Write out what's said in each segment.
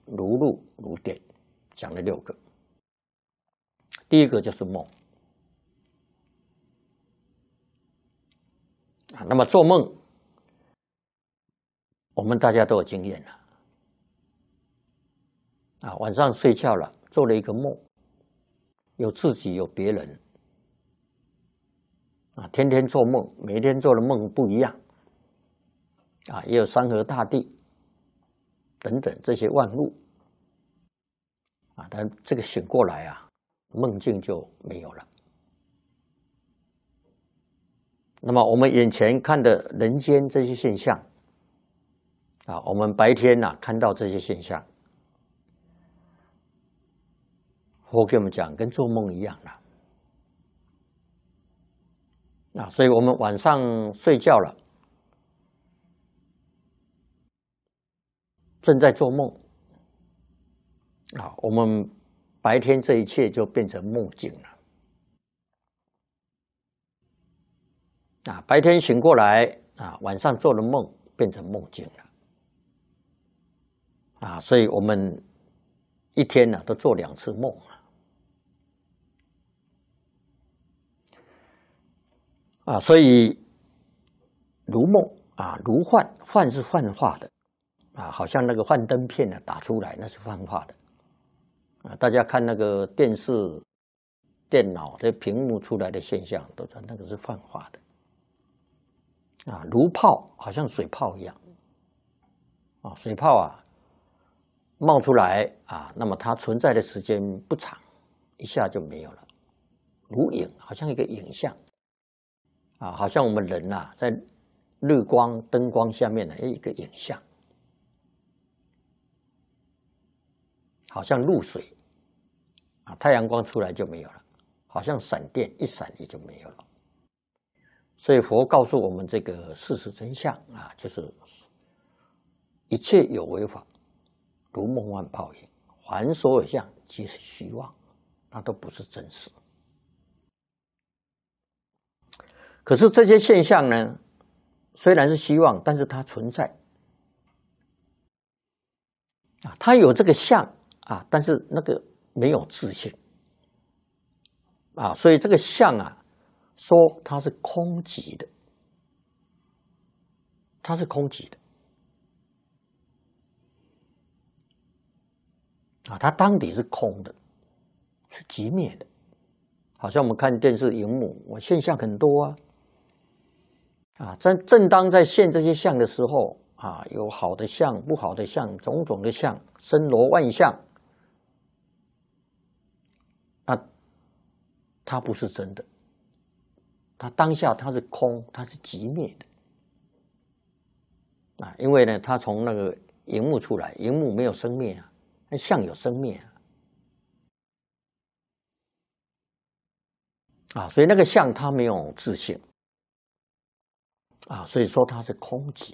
如露如电，讲了6个。第一个就是梦啊，那么做梦，我们大家都有经验了啊，晚上睡觉了，做了一个梦，有自己有别人啊，天天做梦，每天做的梦不一样啊，也有山河大地等等这些万物啊，但这个醒过来啊，梦境就没有了。那么我们眼前看的人间这些现象啊，我们白天看到这些现象，佛给我们讲，跟做梦一样了啊，所以我们晚上睡觉了，正在做梦啊，我们白天这一切就变成梦境了啊，白天醒过来啊，晚上做的梦变成梦境了啊，所以我们一天都做2次梦啊，所以如梦啊，如幻，幻是幻化的啊，好像那个幻灯片打出来，那是幻化的啊。大家看那个电视、电脑的屏幕出来的现象，都知道那个是幻化的啊。如泡，好像水泡一样啊，水泡冒出来啊，那么它存在的时间不长，一下就没有了。如影，好像一个影像啊，好像我们人在日光、灯光下面的一个影像，好像露水啊，太阳光出来就没有了，好像闪电一闪也就没有了。所以佛告诉我们这个事实真相啊，就是一切有为法，如梦幻泡影，凡所有相，皆是虚妄，那都不是真实。可是这些现象呢，虽然是虚妄，但是它存在啊，它有这个相啊，但是那个没有自性啊，所以这个相说它是空寂的，它是空寂的啊，它当底是空的，是寂灭的。好像我们看电视荧幕，现象很多啊，正当在现这些相的时候啊，有好的相、不好的相，种种的相，森罗万象啊，它不是真的，它当下它是空，它是寂灭的啊，因为呢，它从那个荧幕出来，荧幕没有生灭啊，那相有生灭啊，所以那个相它没有自性啊，所以说它是空寂。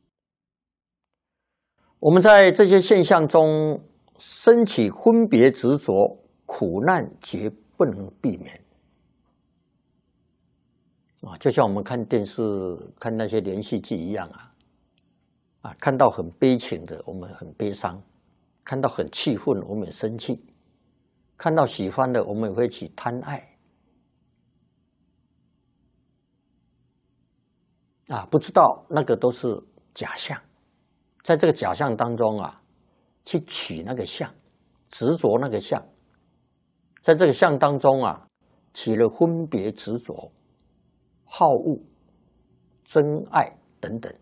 我们在这些现象中升起分别执着，苦难绝不能避免啊！就像我们看电视、看那些连续剧一样看到很悲情的，我们很悲伤；看到很气愤，我们也生气；看到喜欢的，我们也会起贪爱不知道那个都是假象。在这个假象当中去取那个相，执着那个相，在这个相当中起了分别执着、好恶、真爱等等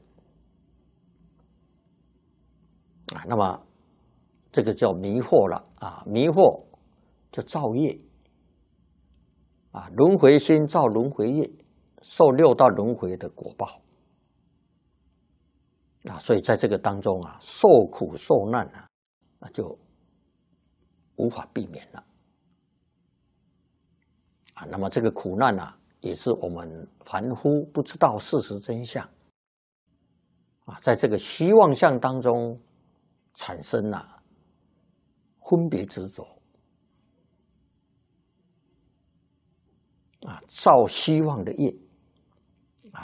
那么这个叫迷惑了迷惑就造业轮回心造轮回业，受6道轮回的果报所以在这个当中受苦受难就无法避免了那么这个苦难也是我们凡夫不知道事实真相在这个虚妄相当中产生分别执着造虚妄的业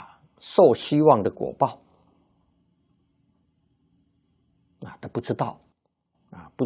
受虚妄的果报他不知道